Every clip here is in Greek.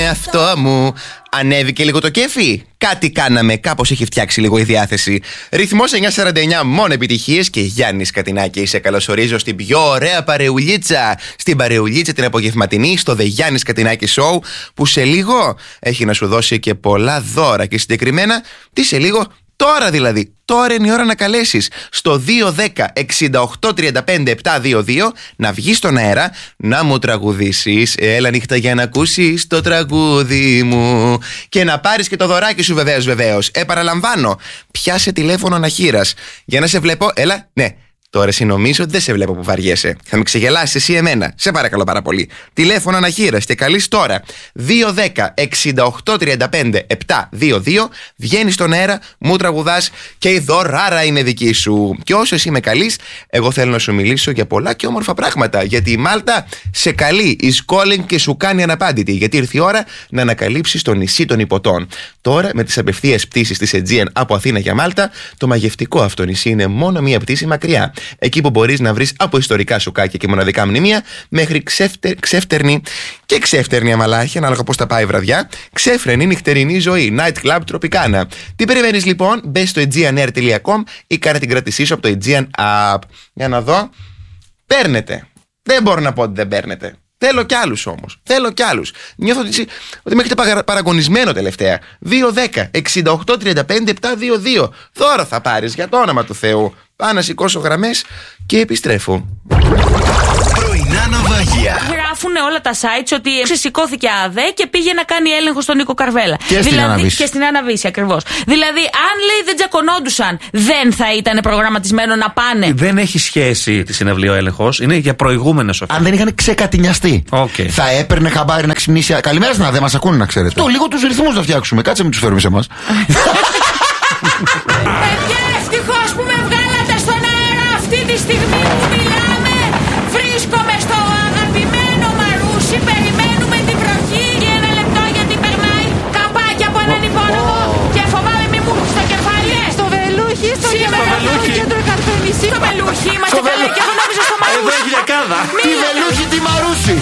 Αυτό μου. Ανέβηκε λίγο το κέφι. Κάτι κάναμε, κάπως έχει φτιάξει λίγο η διάθεση. Ρυθμός 949, μόνο επιτυχίες. Και Γιάννης Κατινάκη, σε καλωσορίζω στην πιο ωραία παρεουλίτσα. Στην παρεουλίτσα την απογευματινή, στο The Γιάννης Κατινάκη Show, που σε λίγο έχει να σου δώσει και πολλά δώρα. Και συγκεκριμένα, τι σε λίγο, τώρα δηλαδή. Τώρα είναι η ώρα να καλέσεις στο 210-6835-722 να βγεις στον αέρα, να μου τραγουδήσεις. Έλα νύχτα για να ακούσεις το τραγούδι μου. Και να πάρεις και το δωράκι σου βεβαίως. Επαναλαμβάνω, πιάσε τηλέφωνο αναχείρας. Για να σε βλέπω, έλα, ναι. Τώρα εσύ νομίζω ότι δεν σε βλέπω που βαριέσαι. Θα με ξεγελάσεις εσύ εμένα. Σε παρακαλώ πάρα πολύ. Τηλέφωνο αναχείρας και καλείς τώρα. 210-6835-722. Βγαίνεις στον αέρα, μου τραγουδάς και η δωράρα είναι δική σου. Και όσο εσύ με καλείς, εγώ θέλω να σου μιλήσω για πολλά και όμορφα πράγματα. Γιατί η Μάλτα σε καλεί, is calling και σου κάνει αναπάντητη. Γιατί ήρθε η ώρα να ανακαλύψεις το νησί των Ιππωτών. Τώρα με τις απευθείας πτήσεις της Aegean από Αθήνα για Μάλτα, το μαγευτικό αυτό νησί είναι μόνο μία πτήση μακριά. Εκεί που μπορείς να βρεις από ιστορικά σουκάκια και μοναδικά μνημεία μέχρι ξέφτερνη και ξέφτερνη αμαλάχια, ανάλογα πώς τα πάει η βραδιά, ξέφρενη νυχτερινή ζωή, night club τροπικάνα. Τι περιμένεις λοιπόν, μπες στο aegeanair.com ή κάνε την κράτησή σου από το Aegean App. Για να δω. Παίρνετε. Δεν μπορώ να πω ότι δεν παίρνετε. Θέλω κι άλλους όμως. Θέλω κι άλλους. Νιώθω ότι με έχετε παραγωνισμένο τελευταία. 210-6835-722. Δώρο θα πάρεις για το όνομα του Θεού. Πάω να σηκώσω γραμμές και επιστρέφω. Πρωινά ναυάγια. Γράφουν όλα τα sites ότι ξεσηκώθηκε ΑΔΕ και πήγε να κάνει έλεγχο στον Νίκο Καρβέλα. Και στην Αναβίση. Και στην Αναβίση, ακριβώς. Δηλαδή, αν λέει δεν τζακωνόντουσαν, δεν θα ήταν προγραμματισμένο να πάνε. Δεν έχει σχέση τη συναυλία ο έλεγχος. Είναι για προηγούμενες οφείλες. Αν δεν είχαν ξεκατηνιαστεί, θα έπαιρνε χαμπάρι να ξυπνήσει. Καλημέρα να δεν μας ακούνε, να ξέρετε. Το λίγο τους ρυθμούς να φτιάξουμε. Κάτσε μην τους φέρουμε σε εμάς. Ευτυχώς που με βγάλατε στον αέρα αυτή τη στιγμή που μιλάμε. Βρίσκομαι στο αγαπημένο Μαρούσι. Περιμένουμε την βροχή. Και ένα λεπτό γιατί περνάει καπάκι από έναν υπόνομο. Και φοβάμαι μη μου στο κεφάλι. Στο Βελούχι, στο κέντρο Καρφενησί. Στο Βελούχι, είμαστε καλά. Και εγώ νόμιζα στο Μαρούσι. Εδώ έχει γιακάδα. Τι Βελούχι, τι Μαρούσι.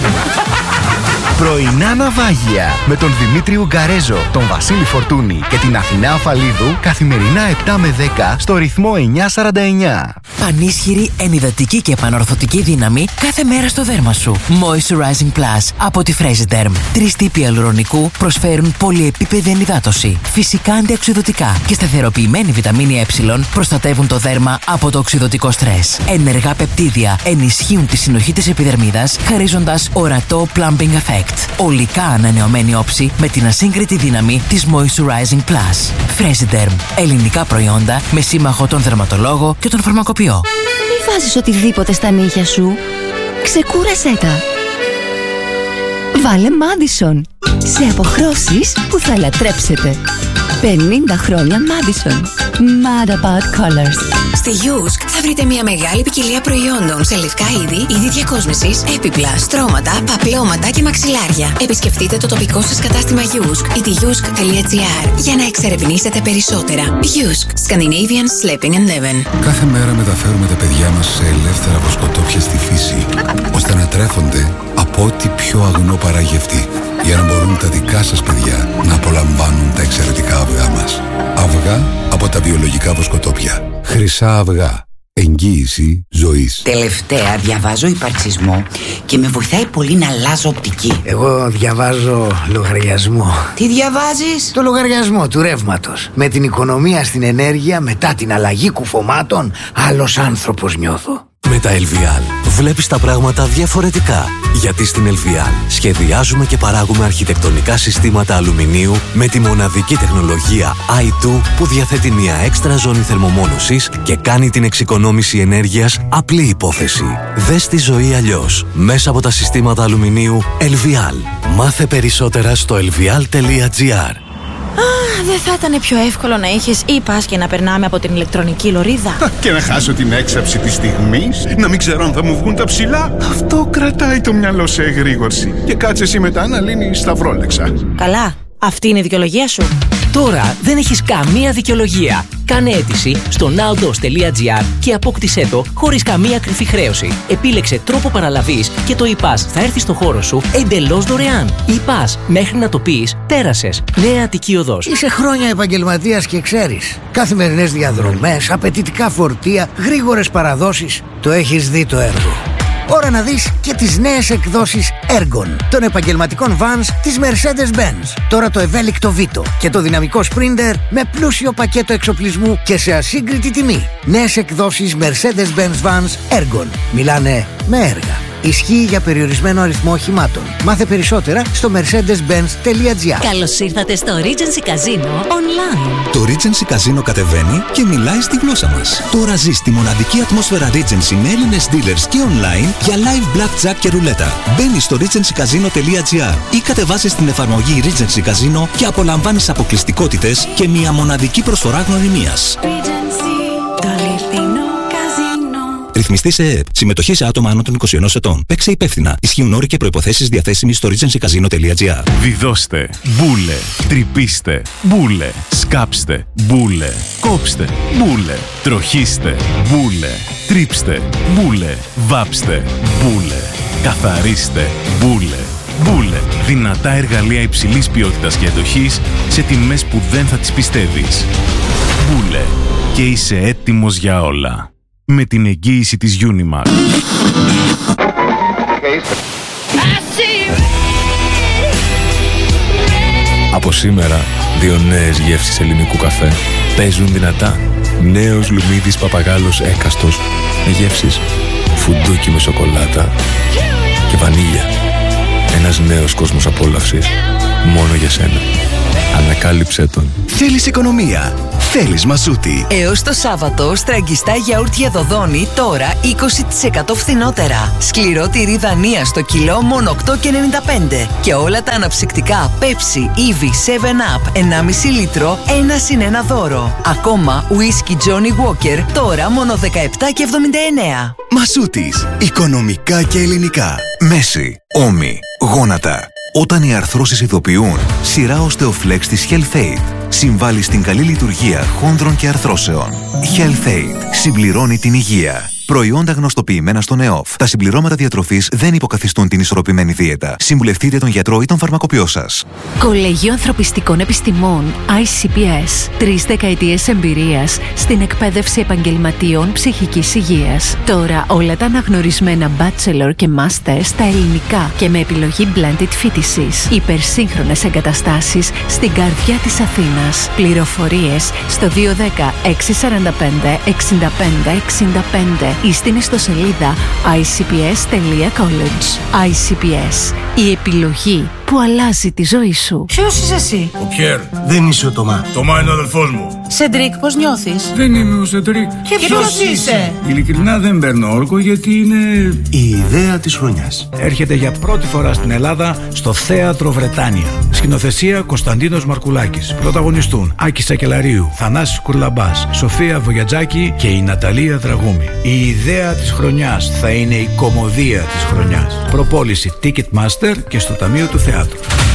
Πρωινά ναυάγια με τον Δημήτρη Ουγκαρέζο, τον Βασίλη Φορτούνη και την Αθηνά Αφαλίδου καθημερινά 7 με 10 στο ρυθμό 949. Πανίσχυρη, ενυδατική και επανορθωτική δύναμη κάθε μέρα στο δέρμα σου. Moisturizing Plus από τη Fresiderm. 3 τύποι αλουρονικού προσφέρουν πολυεπίπεδη ενυδάτωση. Φυσικά αντιοξυδωτικά και σταθεροποιημένη βιταμίνη Ε προστατεύουν το δέρμα από το οξυδωτικό στρες. Ενεργά πεπτίδια ενισχύουν τη συνοχή της επιδερμίδας, χαρίζοντας ορατό plumping effect. Ολικά ανανεωμένη όψη με την ασύγκριτη δύναμη της Moisturizing Plus. Fresiderm. Ελληνικά προϊόντα με σύμμαχο τον δερματολόγο και τον φαρμακοποιό. Μη βάζεις οτιδήποτε στα νύχια σου. Ξεκούρασέ τα. Βάλε Madison. Σε αποχρώσεις που θα λατρέψετε. 50 χρόνια Madison. Mad about colors. Στη Yusk θα βρείτε μια μεγάλη ποικιλία προϊόντων σε λευκά είδη διακόσμησης, έπιπλα, στρώματα, παπλώματα και μαξιλάρια. Επισκεφτείτε το τοπικό σας κατάστημα Yusk ή τη yusk.gr για να εξερευνήσετε περισσότερα. Yusk. Scandinavian Sleeping and Living. Κάθε μέρα μεταφέρουμε τα παιδιά μας σε ελεύθερα βοσκοτόπια στη φύση, ώστε να τρέφονται από ό,τι πιο αγνό παράγει αυτή, για να μπορούν τα δικά σας παιδιά να απολαμβάνουν τα εξαιρετικά αυγά μας. Αυγά από τα βιολογικά βοσκοτόπια. Χρυσά αυγά. Εγγύηση ζωής. Τελευταία διαβάζω υπαρξισμό και με βοηθάει πολύ να αλλάζω οπτική. Εγώ διαβάζω λογαριασμό. Τι διαβάζεις? Το λογαριασμό του ρεύματος. Με την οικονομία στην ενέργεια, μετά την αλλαγή κουφωμάτων, άλλος άνθρωπος νιώθω. Με τα LVL βλέπεις τα πράγματα διαφορετικά. Γιατί στην LVL σχεδιάζουμε και παράγουμε αρχιτεκτονικά συστήματα αλουμινίου με τη μοναδική τεχνολογία i2 που διαθέτει μια έξτρα ζώνη θερμομόνωσης και κάνει την εξοικονόμηση ενέργειας απλή υπόθεση. Δες τη ζωή αλλιώς μέσα από τα συστήματα αλουμινίου LVL. Μάθε περισσότερα στο lvl.gr. Δεν θα ήταν πιο εύκολο να είχες ή πας και να περνάμε από την ηλεκτρονική λωρίδα? Και να χάσω την έξαψη της στιγμής, να μην ξέρω αν θα μου βγουν τα ψηλά. Αυτό κρατάει το μυαλό σε εγρήγορση. Και κάτσε εσύ μετά να λύνεις τα βρόλεξα. Καλά, αυτή είναι η δικαιολογία σου. Τώρα δεν έχεις καμία δικαιολογία. Κάνε αίτηση στο nowdos.gr και απόκτησέ το χωρίς καμία κρυφή χρέωση. Επίλεξε τρόπο παραλαβής και το ePass θα έρθει στο χώρο σου εντελώς δωρεάν. ePass, μέχρι να το πεις, πέρασες. Νέα Αττική Οδός. Είσαι χρόνια επαγγελματίας και ξέρεις. Καθημερινές διαδρομές, απαιτητικά φορτία, γρήγορες παραδόσεις. Το έχεις δει το έργο. Ώρα να δεις και τις νέες εκδόσεις Ergon των επαγγελματικών vans της Mercedes-Benz. Τώρα το ευέλικτο Vito και το δυναμικό Sprinter με πλούσιο πακέτο εξοπλισμού και σε ασύγκριτη τιμή. Νέες εκδόσεις Mercedes-Benz vans Ergon. Μιλάνε με έργα. Ισχύει για περιορισμένο αριθμό οχημάτων. Μάθε περισσότερα στο mercedes-benz.gr. Καλώς ήρθατε στο Regency Casino Online. Το Regency Casino κατεβαίνει και μιλάει στη γλώσσα μας. Τώρα ζεις τη μοναδική ατμόσφαιρα Regency με Έλληνες dealers και online για live blackjack και ρουλέτα. Μπαίνεις στο regencycasino.gr ή κατεβάζεις την εφαρμογή Regency Casino και απολαμβάνεις αποκλειστικότητες και μια μοναδική προσφορά γνωριμίας. Ρυθμιστή σε ΕΕΠ. Συμμετοχή σε άτομα άνω των 21 ετών. Παίξε υπεύθυνα. Ισχύουν όροι και προϋποθέσεις διαθέσιμοι στο regencycasino.gr. Βιδώστε. Μπούλε. Τρυπήστε. Μπούλε. Σκάψτε. Μπούλε. Κόψτε. Μπούλε. Τροχίστε. Μπούλε. Τρίψτε. Μπούλε. Βάψτε. Μπούλε. Καθαρίστε. Μπούλε. Μπούλε. Δυνατά εργαλεία υψηλής ποιότητας και αντοχής σε τιμές που δεν θα τις πιστεύεις. Μπούλε. Και είσαι έτοιμος για όλα. Με την εγγύηση της Unimark. Από σήμερα, 2 νέες γεύσεις ελληνικού καφέ παίζουν δυνατά. Νέος Λουμίδης Παπαγάλος Έκαστος με γεύσεις φουντούκι με σοκολάτα και βανίλια. Ένας νέος κόσμος απόλαυσης μόνο για σένα. Ανακάλυψέ τον. Θέλεις οικονομία. Θέλεις Μασούτη. Έως το Σάββατο, στραγγιστά γιαούρτια Δοδόνη τώρα 20% φθηνότερα. Σκληρό τυρί Δανία στο κιλό μόνο 8,95. Και όλα τα αναψυκτικά Pepsi, Eevee, 7up 1,5 λίτρο 1 συν 1 δώρο. Ακόμα whisky Johnny Walker τώρα μόνο 17,79. Μασούτης. Οικονομικά και ελληνικά. Μέση, ώμοι, γόνατα. Όταν οι αρθρώσεις ειδοποιούν, σειρά Osteoflex της HealthAid συμβάλλει στην καλή λειτουργία χόνδρων και αρθρώσεων. HealthAid συμπληρώνει την υγεία. Προϊόντα γνωστοποιημένα στον ΕΟΦ. Τα συμπληρώματα διατροφής δεν υποκαθιστούν την ισορροπημένη δίαιτα. Συμβουλευτείτε τον γιατρό ή τον φαρμακοποιό σας. Κολέγιο Ανθρωπιστικών Επιστημών ICPS. 3 δεκαετίες εμπειρίας στην εκπαίδευση επαγγελματίων ψυχικής υγείας. Τώρα όλα τα αναγνωρισμένα bachelor και master στα ελληνικά και με επιλογή blended φοιτησης. Υπερσύγχρονες εγκαταστάσεις στην καρδιά της Αθήνας. Πληροφορίες στο 210 645 65 65 ή στην ιστοσελίδα icps.college. ICPS. Η επιλογή που αλλάζει τη ζωή σου. Ποιος είσαι εσύ? Ο Πιέρ. Δεν είσαι ο Τωμά. Τωμά είναι ο αδελφός μου. Σεντρίκ, πώς νιώθεις? Δεν είμαι ο Σεντρίκ. Και ποιος είσαι? Ειλικρινά δεν παίρνω όρκο γιατί είναι η ιδέα της χρονιάς. Έρχεται για πρώτη φορά στην Ελλάδα στο Θέατρο Βρετάνια. Σκηνοθεσία Κωνσταντίνος Μαρκουλάκης. Πρωταγωνιστούν Άκη Σακελαρίου, Θανάσης Κουρλαμπάς, Σοφία Βογιατζάκη και η Ναταλία Δραγούμη. Η ιδέα της χρονιάς θα είναι η κωμωδία της χρονιάς. Προπόληση Ticketmaster και στο Ταμείο του Θεάτρου.